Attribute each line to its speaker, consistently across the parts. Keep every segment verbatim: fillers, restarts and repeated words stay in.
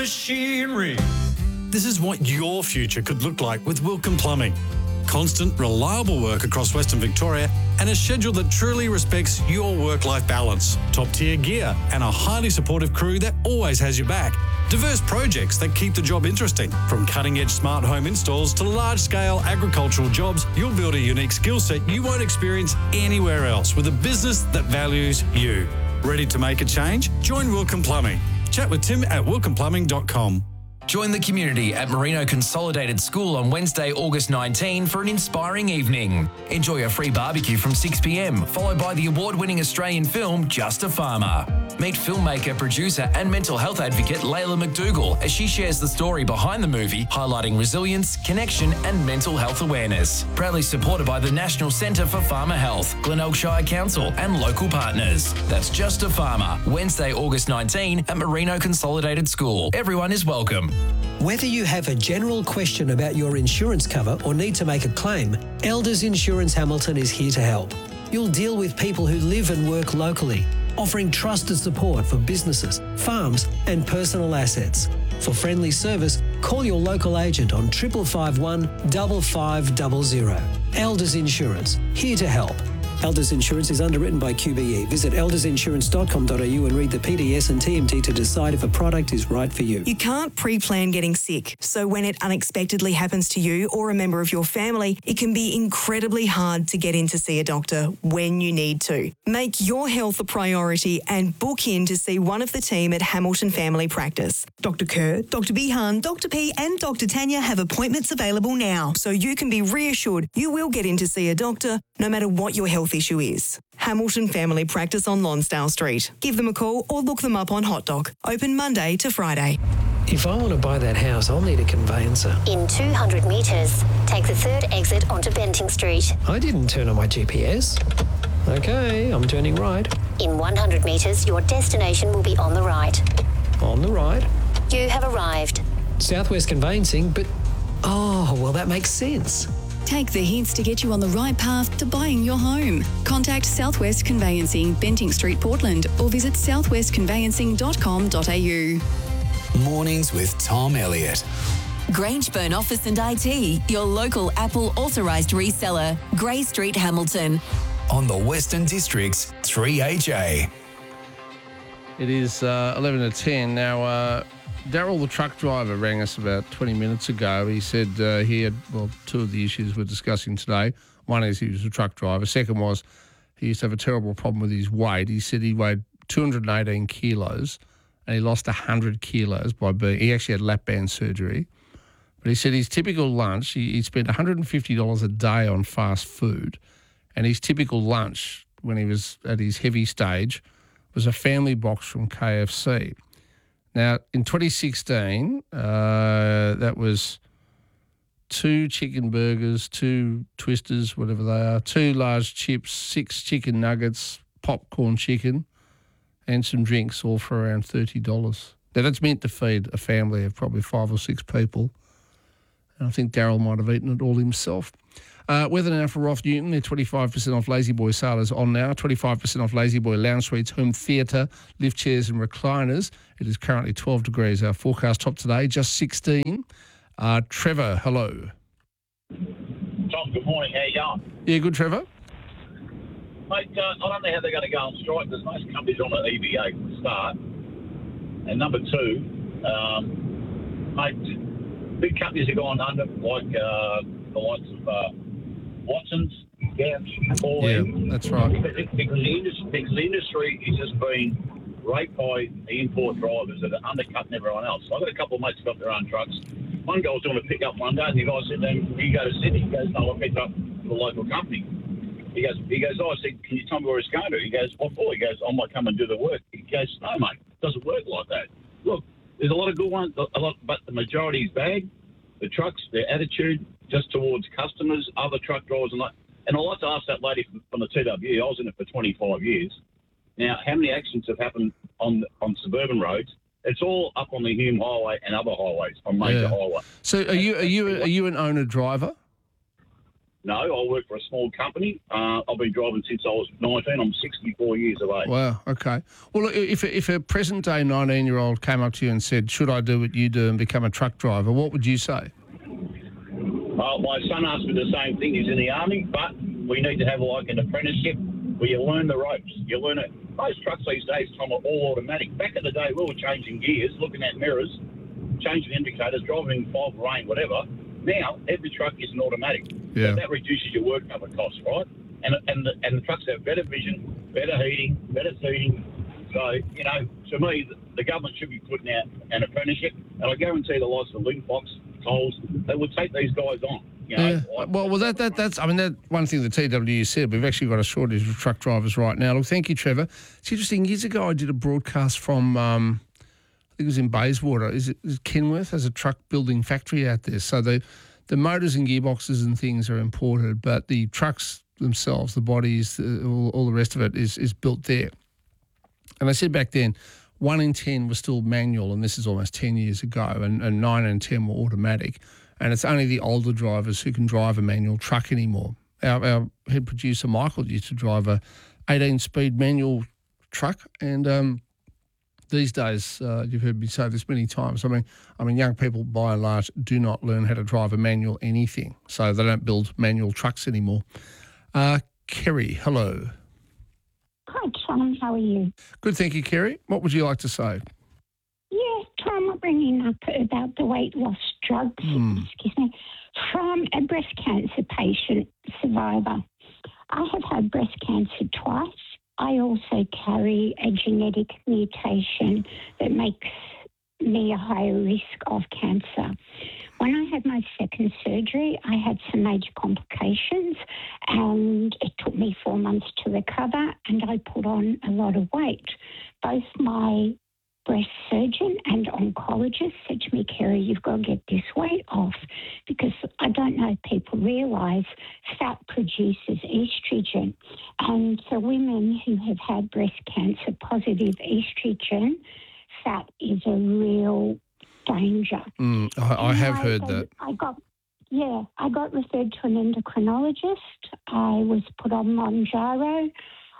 Speaker 1: Machinery. This is what your future could look like with Wilcon Plumbing. Constant, reliable work across Western Victoria and a schedule that truly respects your work-life balance. Top-tier gear and a highly supportive crew that always has your back. Diverse projects that keep the job interesting. From cutting-edge smart home installs to large-scale agricultural jobs, you'll build a unique skill set you won't experience anywhere else with a business that values you. Ready to make a change? Join Wilcon Plumbing. Chat with Tim at wilcon plumbing dot com.
Speaker 2: Join the community at Merino Consolidated School on Wednesday, August nineteenth for an inspiring evening. Enjoy a free barbecue from six p m, followed by the award-winning Australian film Just a Farmer. Meet filmmaker, producer and mental health advocate Layla McDougall as she shares the story behind the movie, highlighting resilience, connection and mental health awareness. Proudly supported by the National Centre for Farmer Health, Glenelg Shire Council and local partners. That's Just a Farmer, Wednesday, August nineteenth at Merino Consolidated School. Everyone is welcome.
Speaker 3: Whether you have a general question about your insurance cover or need to make a claim, Elders Insurance Hamilton is here to help. You'll deal with people who live and work locally, offering trusted support for businesses, farms and personal assets. For friendly service, call your local agent on triple five one five five zero zero. Elders Insurance, here to help. Elders Insurance is underwritten by Q B E. Visit elders insurance dot com dot a u and read the P D S and T M T to decide if a product is right for you.
Speaker 4: You can't pre-plan getting sick, so when it unexpectedly happens to you or a member of your family, it can be incredibly hard to get in to see a doctor when you need to. Make your health a priority and book in to see one of the team at Hamilton Family Practice. Doctor Kerr, Doctor Behan, Doctor P and Doctor Tanya have appointments available now, so you can be reassured you will get in to see a doctor no matter what your health issue is. Hamilton Family Practice on Lonsdale Street. Give them a call or look them up on Hot Doc. Open Monday to Friday.
Speaker 3: If I want to buy that house, I'll need a conveyancer.
Speaker 5: In two hundred metres, take the third exit onto Benting Street.
Speaker 3: I didn't turn on my G P S. Okay, I'm turning right.
Speaker 5: In one hundred metres, your destination will be on the right.
Speaker 3: On the right.
Speaker 5: You have arrived.
Speaker 3: Southwest Conveyancing, but... Oh, well, that makes sense.
Speaker 6: Take the hints to get you on the right path to buying your home. Contact Southwest Conveyancing, Benting Street, Portland, or visit southwest conveyancing dot com dot a u.
Speaker 7: Mornings with Tom Elliott.
Speaker 8: Grangeburn Office and I T, your local Apple authorised reseller. Grey Street, Hamilton.
Speaker 7: On the Western District's three H A.
Speaker 9: It is uh, eleven to ten. Now, uh, Daryl, the truck driver, rang us about twenty minutes ago. He said uh, he had, well, two of the issues we're discussing today. One is he was a truck driver. Second was he used to have a terrible problem with his weight. He said he weighed two hundred eighteen kilos and he lost one hundred kilos by being, he actually had lap band surgery. But he said his typical lunch, he, he spent one hundred fifty dollars a day on fast food, and his typical lunch when he was at his heavy stage was a family box from K F C. Now, in twenty sixteen, uh, that was two chicken burgers, two twisters, whatever they are, two large chips, six chicken nuggets, popcorn chicken, and some drinks, all for around thirty dollars. Now, that's meant to feed a family of probably five or six people. And I think Daryl might have eaten it all himself. Uh, weather now for Roth Newton. They're twenty-five percent off Lazy Boy sailors on now. twenty-five percent off Lazy Boy lounge suites, home theatre, lift chairs and recliners. It is currently twelve degrees. Our forecast top today, just sixteen. Uh, Trevor, hello.
Speaker 10: Tom, good morning. How you going?
Speaker 9: Yeah, good, Trevor.
Speaker 10: Mate, uh, I don't know how they're going to go on strike. There's most companies on the E V A from the start. And number two, um, mate, big companies are going under, like uh, the likes of uh, Watson's, Gap, all
Speaker 9: Yeah,
Speaker 10: them.
Speaker 9: that's right.
Speaker 10: Because, because, the industry, because the industry is just being raped by the import drivers that are undercutting everyone else. I've got a couple of mates who've got their own trucks. One guy was doing a pick-up one day, and the guy said, you go to Sydney? He goes, no, I picked up the local company. He goes, he goes, oh, I said, can you tell me where it's going to? He goes, what for? He goes, I might come and do the work. He goes, no, mate, it doesn't work like that. Look, there's a lot of good ones, a lot, but the majority is bad. The trucks, their attitude just towards customers, other truck drivers, and like. And I'd like to ask that lady from, from the T W. I was in it for twenty-five years. Now, how many accidents have happened on on suburban roads? It's all up on the Hume Highway and other highways on major
Speaker 9: Yeah.
Speaker 10: highways.
Speaker 9: So, are you are you are you an owner driver?
Speaker 10: No, I work for a small company. Uh, I've been driving since I was nineteen. I'm sixty-four years of age.
Speaker 9: Wow, okay. Well, if, if a present-day nineteen-year-old came up to you and said, should I do what you do and become a truck driver, what would you say?
Speaker 10: Uh, my son asked me the same thing. He's in the army, but we need to have like an apprenticeship where you learn the ropes. You learn it. Most trucks these days, Tom, are all automatic. Back in the day, we were changing gears, looking at mirrors, changing indicators, driving in fog, rain, whatever. Now, every truck is an automatic.
Speaker 9: Yeah.
Speaker 10: So that reduces your work cover costs, right? And and the, and the trucks have better vision, better heating, better seating. So, you know, to me, the, the government should be putting out an apprenticeship. And I guarantee the likes of Linfox, Coles, they would take these guys on. You know,
Speaker 9: Yeah.
Speaker 10: like,
Speaker 9: Well, well, that, that that's I mean that one thing the T W U said. We've actually got a shortage of truck drivers right now. Look, thank you, Trevor. It's interesting. Years ago, I did a broadcast from um, I think it was in Bayswater. Is it is Kenworth has a truck building factory out there. So the the motors and gearboxes and things are imported, but the trucks themselves, the bodies, the, all, all the rest of it is is built there. And I said back then, one in ten was still manual, and this is almost ten years ago, and, and nine in ten were automatic. And it's only the older drivers who can drive a manual truck anymore. Our, our head producer, Michael, used to drive a eighteen-speed manual truck, and um, these days, uh, you've heard me say this many times, I mean, I mean, young people, by and large, do not learn how to drive a manual anything, so they don't build manual trucks anymore. Uh, Kerry, hello.
Speaker 11: Hi, Tom. How are you?
Speaker 9: Good, thank you, Kerry. What would you like to say?
Speaker 11: Yeah, Tom, I'm bringing up about the weight loss drugs,
Speaker 9: Mm.
Speaker 11: excuse me, from a breast cancer patient survivor. I have had breast cancer twice. I also carry a genetic mutation that makes me a higher risk of cancer. When I had my second surgery, I had some major complications, and it took me four months to recover, and I put on a lot of weight. Both my breast surgeon and oncologist said to me, Kerry, you've got to get this weight off, because I don't know if people realise fat produces estrogen. And for women who have had breast cancer positive estrogen, fat is a real danger.
Speaker 9: Mm, I, I have heard
Speaker 11: I,
Speaker 9: that.
Speaker 11: I got, yeah, I got referred to an endocrinologist. I was put on Mounjaro.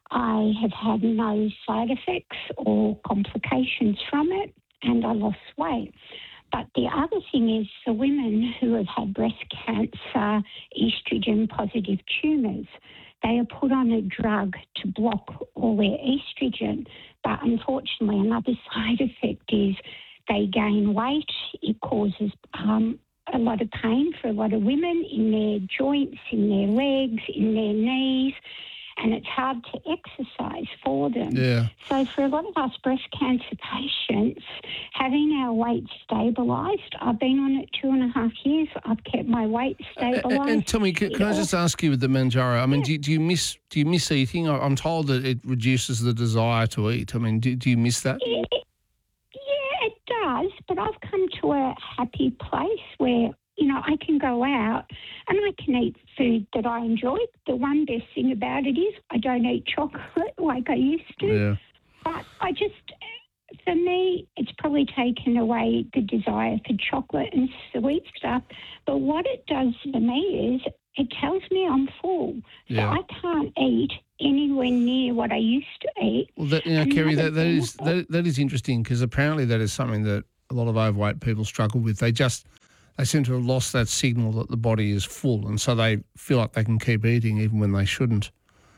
Speaker 11: I have had no side effects or complications from it, and I lost weight. But the other thing is, for women who have had breast cancer, estrogen-positive tumours, they are put on a drug to block all their estrogen. But unfortunately, another side effect is they gain weight. It causes um, a lot of pain for a lot of women in their joints, in their legs, in their knees, and it's hard to exercise for them.
Speaker 9: Yeah.
Speaker 11: So for a lot of us breast cancer patients, having our weight stabilised, I've been on it two and a half years. I've kept my weight stabilised.
Speaker 9: And, and tell me, can, can I just ask you with the Mounjaro? I mean, do, do you miss do you miss eating? I- I'm told that it reduces the desire to eat. I mean, do, do you miss that?
Speaker 11: Yeah, yeah, it does, but I've come to a happy place where, you know, I can go out and I can eat food that I enjoy. The one best thing about it is I don't eat chocolate like I used to.
Speaker 9: Yeah.
Speaker 11: But I just, for me, it's probably taken away the desire for chocolate and sweet stuff. But what it does for me is it tells me I'm full.
Speaker 9: Yeah.
Speaker 11: So I can't eat anywhere near what I used to eat.
Speaker 9: Well, that, you know,
Speaker 11: And
Speaker 9: Kerry,
Speaker 11: another
Speaker 9: that, that
Speaker 11: thing-
Speaker 9: is that, that is interesting, because apparently that is something that a lot of overweight people struggle with. They just they seem to have lost that signal that the body is full, and so they feel like they can keep eating even when they shouldn't.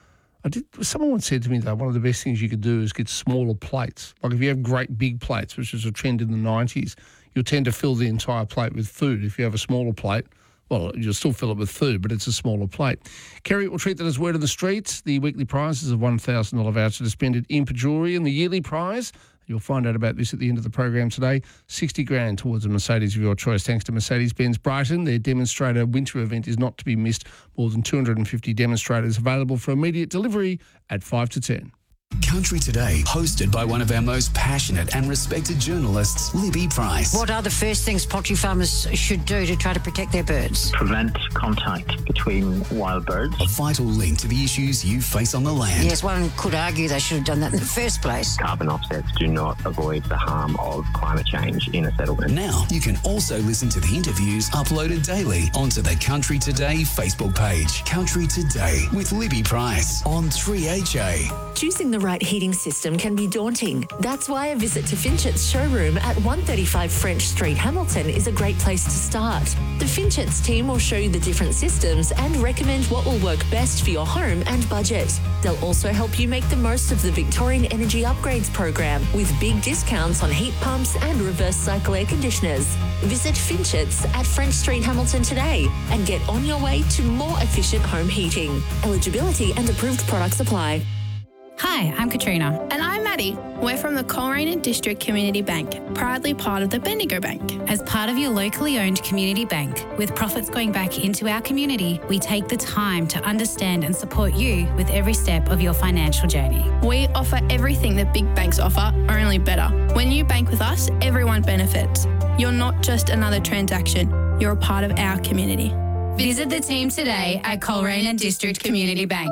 Speaker 9: I did. Someone once said to me, though, one of the best things you could do is get smaller plates. Like if you have great big plates, which is a trend in the nineties, you'll tend to fill the entire plate with food. If you have a smaller plate, well, you'll still fill it with food, but it's a smaller plate. Kerry, we'll treat that as word of the street. The weekly prize is a one thousand dollars voucher to spend at Impejuri, and the yearly prize, you'll find out about this at the end of the program today, sixty grand towards a Mercedes of your choice, thanks to Mercedes-Benz Brighton. Their demonstrator winter event is not to be missed. More than two hundred fifty demonstrators available for immediate delivery at five to ten.
Speaker 7: Country Today, hosted by one of our most passionate and respected journalists, Libby Price.
Speaker 12: What are the first things poultry farmers should do to try to protect their birds?
Speaker 13: Prevent contact between wild birds.
Speaker 7: A vital link to the issues you face on the land.
Speaker 12: Yes, one could argue they should have done that in the first place.
Speaker 13: Carbon offsets do not avoid the harm of climate change in a settlement.
Speaker 7: Now, you can also listen to the interviews uploaded daily onto the Country Today Facebook page. Country Today with Libby Price on three H A.
Speaker 14: Choosing the right heating system can be daunting. That's why a visit to Finchett's showroom at one thirty-five French Street, Hamilton is a great place to start. The Finchett's team will show you the different systems and recommend what will work best for your home and budget. They'll also help you make the most of the Victorian Energy Upgrades program with big discounts on heat pumps and reverse cycle air conditioners. Visit Finchett's at French Street, Hamilton today and get on your way to more efficient home heating. Eligibility and approved products apply.
Speaker 15: Hi, I'm Katrina. And I'm Maddie. We're from the Coleraine District Community Bank, proudly part of the Bendigo Bank.
Speaker 16: As part of your locally owned community bank, with profits going back into our community, we take the time to understand and support you with every step of your financial journey.
Speaker 15: We offer everything that big banks offer, only better. When you bank with us, everyone benefits. You're not just another transaction, you're a part of our community.
Speaker 16: Visit the team today at Coleraine District Community Bank.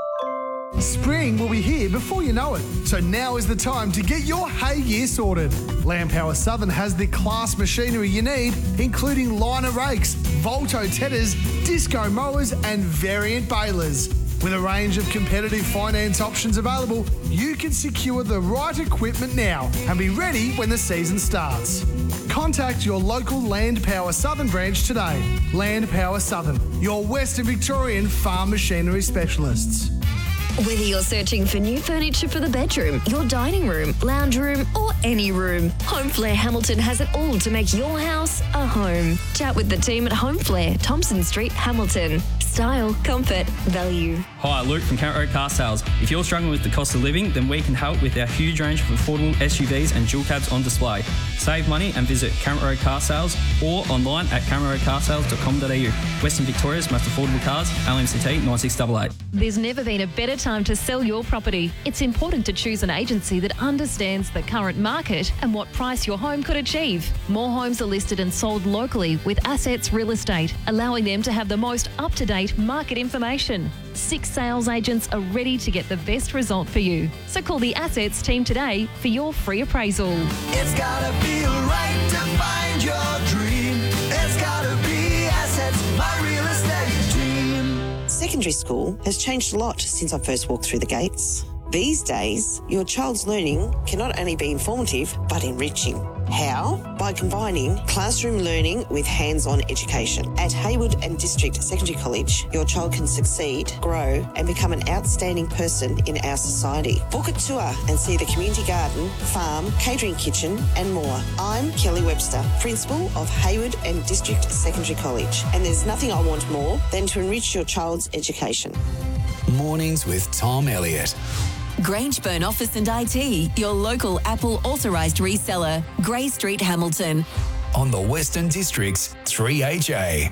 Speaker 17: Spring will be here before you know it, so now is the time to get your hay gear sorted. Land Power Southern has the class machinery you need, including liner rakes, Volto tedders, disco mowers and variant balers. With a range of competitive finance options available, you can secure the right equipment now and be ready when the season starts. Contact your local Land Power Southern branch today. Land Power Southern, your Western Victorian farm machinery specialists.
Speaker 18: Whether you're searching for new furniture for the bedroom, your dining room, lounge room, or any room, Homeflare Hamilton has it all to make your house a home. Chat with the team at Homeflare, Thompson Street, Hamilton. Style, comfort, value.
Speaker 19: Hi, Luke from Camp Road Car Sales. If you're struggling with the cost of living, then we can help with our huge range of affordable S U Vs and dual cabs on display. Save money and visit Camp Road Car Sales or online at camp road car sales dot com dot a u. Western Victoria's most affordable cars, L M C T nine six eight eight.
Speaker 20: There's never been a better time to sell your property. It's important to choose an agency that understands the current market and what price your home could achieve. More homes are listed and sold locally with Assets Real Estate, allowing them to have the most up-to-date market information. Six sales agents are ready to get the best result for you. So call the Assets team today for your free appraisal.
Speaker 21: It's gotta feel right to find your dream. It's gotta be Assets, my real estate team.
Speaker 22: Secondary school has changed a lot since I first walked through the gates. These days, your child's learning can not only be informative, but enriching. How? By combining classroom learning with hands-on education. At Hayward and District Secondary College, your child can succeed, grow, and become an outstanding person in our society. Book a tour and see the community garden, farm, catering kitchen, and more. I'm Kelly Webster, Principal of Hayward and District Secondary College, and there's nothing I want more than to enrich your child's education.
Speaker 7: Mornings with Tom Elliott.
Speaker 8: Grangeburn Office and I T, your local Apple authorised reseller. Grey Street, Hamilton.
Speaker 7: On the Western District's three H A.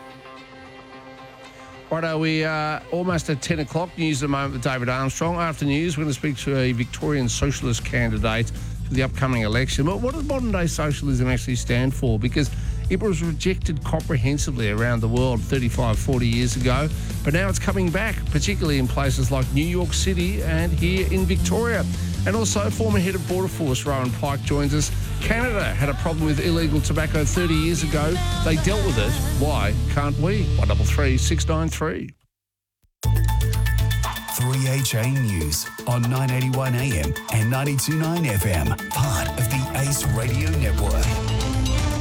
Speaker 9: Righto, we are almost at ten o'clock. News at the moment with David Armstrong. After news, we're going to speak to a Victorian socialist candidate for the upcoming election. But what does modern-day socialism actually stand for? Because it was rejected comprehensively around the world thirty-five, forty years ago, but now it's coming back, particularly in places like New York City and here in Victoria. And also, former head of Border Force, Rowan Pike, joins us. Canada had a problem with illegal tobacco thirty years ago. They dealt with it. Why can't we? one three three, six nine three.
Speaker 7: three H A News on nine eighty-one A M and ninety-two point nine F M, part of the Ace Radio Network.